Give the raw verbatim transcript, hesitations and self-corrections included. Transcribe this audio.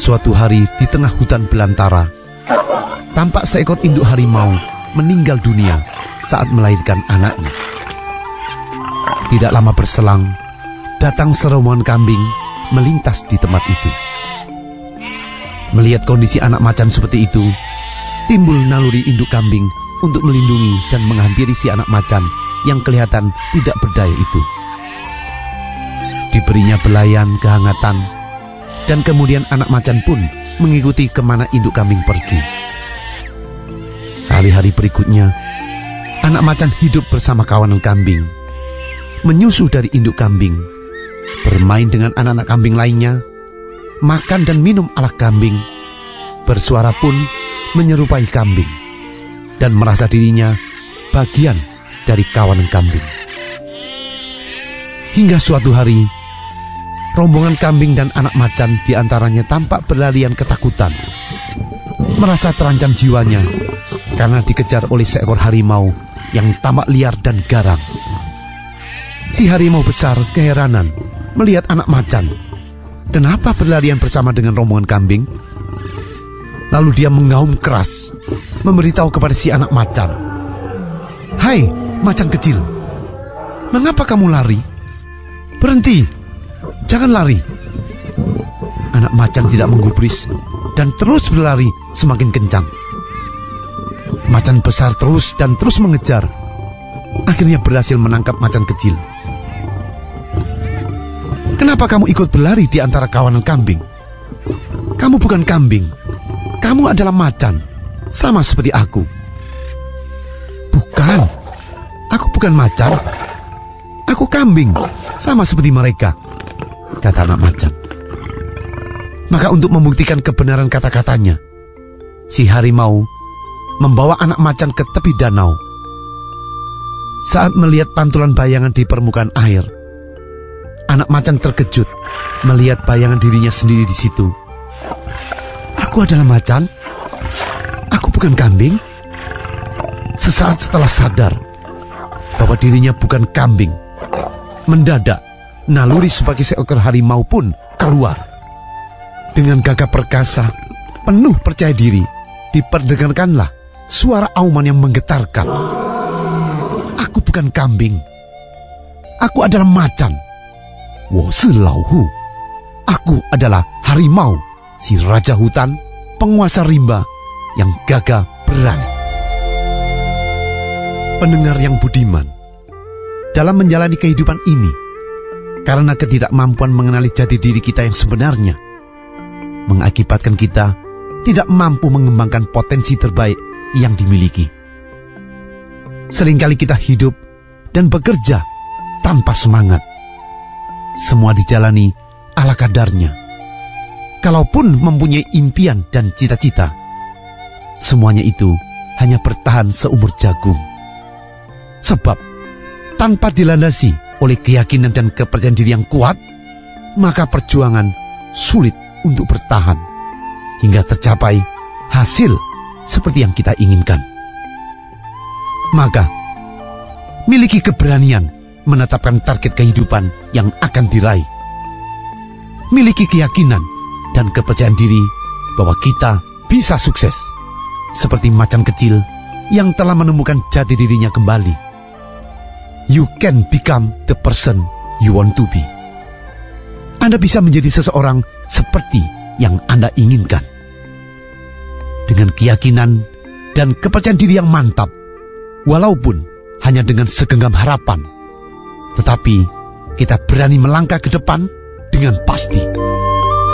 Suatu hari di tengah hutan belantara, tampak seekor induk harimau meninggal dunia saat melahirkan anaknya. Tidak lama berselang, datang serombongan kambing melintas di tempat itu. Melihat kondisi anak macan seperti itu, timbul naluri induk kambing untuk melindungi dan menghampiri si anak macan yang kelihatan tidak berdaya itu. Diberinya belayan kehangatan, dan kemudian anak macan pun mengikuti kemana induk kambing pergi. Hari-hari berikutnya, anak macan hidup bersama kawanan kambing, menyusu dari induk kambing, bermain dengan anak-anak kambing lainnya, makan dan minum ala kambing, bersuara pun menyerupai kambing, dan merasa dirinya bagian dari kawanan kambing. Hingga suatu hari, rombongan kambing dan anak macan diantaranya tampak berlarian ketakutan, merasa terancam jiwanya karena dikejar oleh seekor harimau yang tampak liar dan garang. Si harimau besar keheranan melihat anak macan. Kenapa berlarian bersama dengan rombongan kambing? Lalu dia mengaum keras, memberitahu kepada si anak macan, "Hai, macan kecil, mengapa kamu lari? Berhenti, jangan lari." Anak macan tidak menggubris dan terus berlari semakin kencang. Macan besar terus dan terus mengejar. Akhirnya berhasil menangkap macan kecil. "Kenapa kamu ikut berlari di antara kawanan kambing? Kamu bukan kambing. Kamu adalah macan, sama seperti aku." "Bukan, aku bukan macan. Aku kambing, sama seperti mereka," kata anak macan. Maka untuk membuktikan kebenaran kata-katanya, si harimau membawa anak macan ke tepi danau. Saat melihat pantulan bayangan di permukaan air, anak macan terkejut melihat bayangan dirinya sendiri di situ. "Aku adalah macan? Aku bukan kambing?" Sesaat setelah sadar bahwa dirinya bukan kambing, mendadak naluri sebagai seekor harimau pun keluar. Dengan gagah perkasa, penuh percaya diri, diperdengarkanlah suara auman yang menggetarkan. "Aku bukan kambing. Aku adalah macan. Wo si lau hu. Aku adalah harimau, si raja hutan, penguasa rimba yang gagah berani." Pendengar yang budiman, dalam menjalani kehidupan ini, karena ketidakmampuan mengenali jati diri kita yang sebenarnya, mengakibatkan kita tidak mampu mengembangkan potensi terbaik yang dimiliki. Seringkali kita hidup dan bekerja tanpa semangat. Semua dijalani ala kadarnya. Kalaupun mempunyai impian dan cita-cita, semuanya itu hanya bertahan seumur jagung. Sebab tanpa dilandasi oleh keyakinan dan kepercayaan diri yang kuat, maka perjuangan sulit untuk bertahan hingga tercapai hasil seperti yang kita inginkan. Maka, miliki keberanian menetapkan target kehidupan yang akan diraih. Miliki keyakinan dan kepercayaan diri bahwa kita bisa sukses, seperti macan kecil yang telah menemukan jati dirinya kembali. You can become the person you want to be. Anda bisa menjadi seseorang seperti yang Anda inginkan. Dengan keyakinan dan kepercayaan diri yang mantap, walaupun hanya dengan segenggam harapan, tetapi kita berani melangkah ke depan dengan pasti.